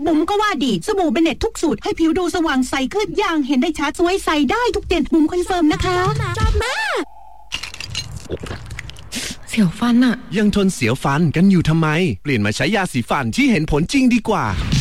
บุ๋มก็ว่าดีสบู่เบเน็ตทุกสูตรให้ผิวดูสว่างใสขึ้นอย่างเห็นได้ชัดสวยใสได้ทุกเดือนบุ๋มคอนเฟิร์มนะคะชอบมากเสียวฟันอะยังทนเสียวฟันกันอยู่ทำไมเปลี่ยนมาใช้ยาสีฟันที่เห็นผลจริงดีกว่า